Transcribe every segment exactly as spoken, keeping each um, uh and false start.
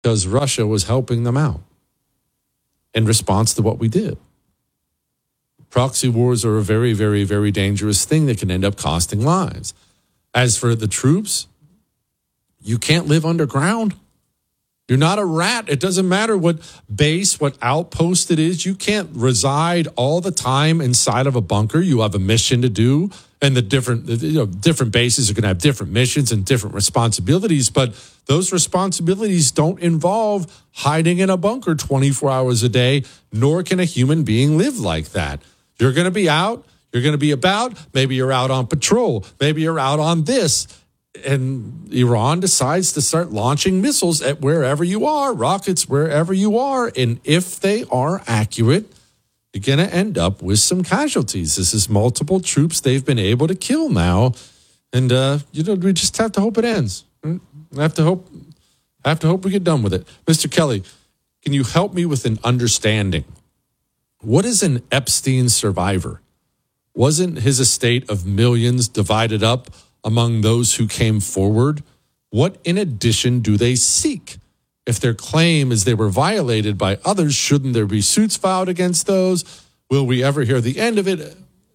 because Russia was helping them out in response to what we did. Proxy wars are a very, very, very dangerous thing that can end up costing lives. As for the troops, you can't live underground. You're not a rat. It doesn't matter what base, what outpost it is. You can't reside all the time inside of a bunker. You have a mission to do, and the different, you know, different bases are going to have different missions and different responsibilities. But those responsibilities don't involve hiding in a bunker twenty-four hours a day, nor can a human being live like that. You're going to be out. You're going to be about. Maybe you're out on patrol. Maybe you're out on this. And Iran decides to start launching missiles at wherever you are, rockets wherever you are. And if they are accurate, you're going to end up with some casualties. This is multiple troops they've been able to kill now. And, uh, you know, we just have to hope it ends. I have to hope, I have to hope we get done with it. Mister Kelly, can you help me with an understanding? What is an Epstein survivor? Wasn't his estate of millions divided up among those who came forward? What in addition do they seek? If their claim is they were violated by others, shouldn't there be suits filed against those? Will we ever hear the end of it?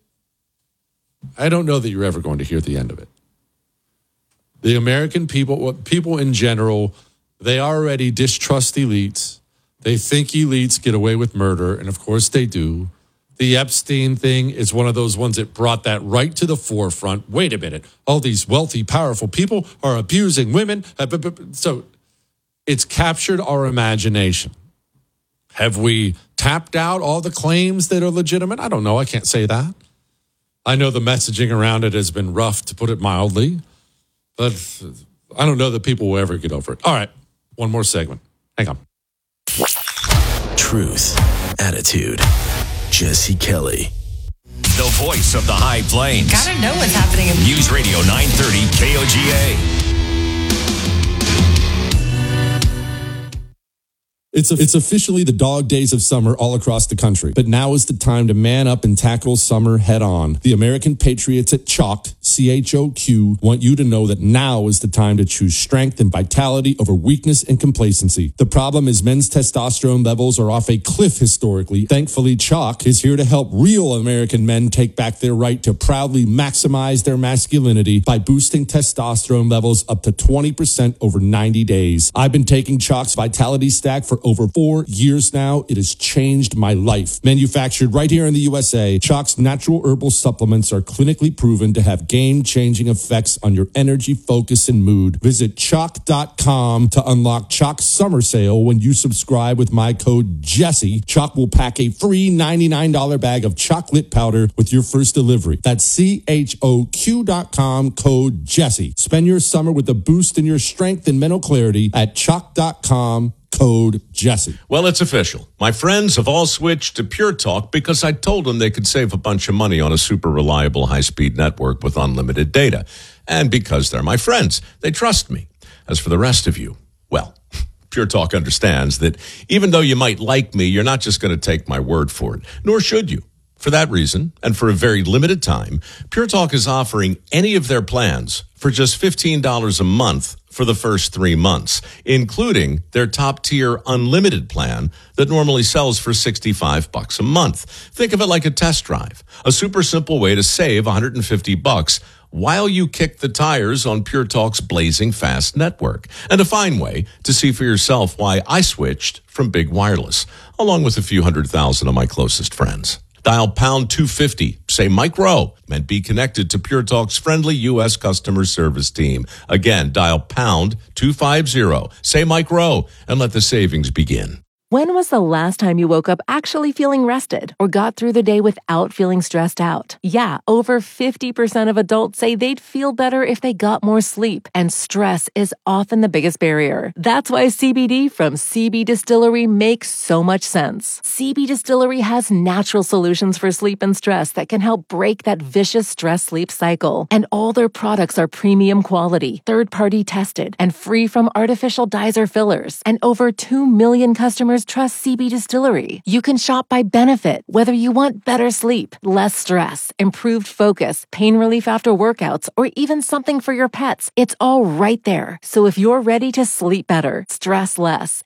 I don't know that you're ever going to hear the end of it. The American people, people in general, they already distrust elites. They think elites get away with murder, and of course they do. The Epstein thing is one of those ones that brought that right to the forefront. Wait a minute. All these wealthy, powerful people are abusing women. So it's captured our imagination. Have we tapped out all the claims that are legitimate? I don't know. I can't say that. I know the messaging around it has been rough, to put it mildly. But I don't know that people will ever get over it. All right. One more segment. Hang on. Truth. Attitude. Jesse Kelly. The voice of the High Plains. Gotta know what's happening in News Radio nine thirty K O G A. It's, a, it's officially the dog days of summer all across the country. But now is the time to man up and tackle summer head on. The American Patriots at Chalk, C H O Q, want you to know that now is the time to choose strength and vitality over weakness and complacency. The problem is men's testosterone levels are off a cliff historically. Thankfully, Chalk is here to help real American men take back their right to proudly maximize their masculinity by boosting testosterone levels up to twenty percent over ninety days. I've been taking Chalk's Vitality Stack for over four years now. It has changed my life. Manufactured right here in the U S A, Chalk's natural herbal supplements are clinically proven to have game-changing effects on your energy, focus, and mood. Visit chalk dot com to unlock Chalk's summer sale. When you subscribe with my code Jesse, Chalk will pack a free ninety-nine dollars bag of chocolate powder with your first delivery. That's C H O Q dot com, code Jesse. Spend your summer with a boost in your strength and mental clarity at chalk dot com. Code Jesse. Well, it's official. My friends have all switched to Pure Talk because I told them they could save a bunch of money on a super reliable high-speed network with unlimited data. And because they're my friends, they trust me. As for the rest of you, well, Pure Talk understands that even though you might like me, you're not just going to take my word for it, nor should you. For that reason, and for a very limited time, Pure Talk is offering any of their plans for just fifteen dollars a month for the first three months, including their top-tier unlimited plan that normally sells for sixty-five bucks a month. Think of it like a test drive, a super simple way to save one hundred fifty bucks while you kick the tires on Pure Talk's blazing fast network, and a fine way to see for yourself why I switched from Big Wireless, along with a few hundred thousand of my closest friends. Dial pound two fifty, say Mike Rowe, and be connected to Pure Talk's friendly U S customer service team. Again, dial pound two fifty, say Mike Rowe, and let the savings begin. When was the last time you woke up actually feeling rested or got through the day without feeling stressed out? Yeah, over fifty percent of adults say they'd feel better if they got more sleep, and stress is often the biggest barrier. That's why C B D from C B Distillery makes so much sense. C B Distillery has natural solutions for sleep and stress that can help break that vicious stress-sleep cycle. And all their products are premium quality, third-party tested, and free from artificial dyes or fillers. And over two million customers trust C B Distillery. You can shop by benefit, whether you want better sleep, less stress, improved focus, pain relief after workouts, or even something for your pets. It's all right there. So if you're ready to sleep better, stress less,